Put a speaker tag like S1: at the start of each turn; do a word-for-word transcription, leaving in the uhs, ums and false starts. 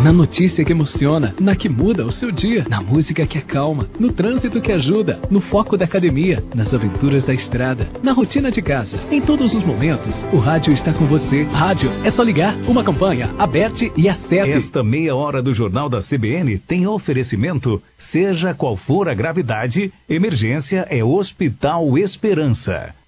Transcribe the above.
S1: Na notícia que emociona, na que muda o seu dia, na música que acalma, no trânsito que ajuda, no foco da academia, nas aventuras da estrada, na rotina de casa. Em todos os momentos, o rádio está com você. Rádio, é só ligar, uma campanha, aberte e acerte.
S2: Esta meia hora do Jornal da C B N tem oferecimento, seja qual for a gravidade, emergência é Hospital Esperança.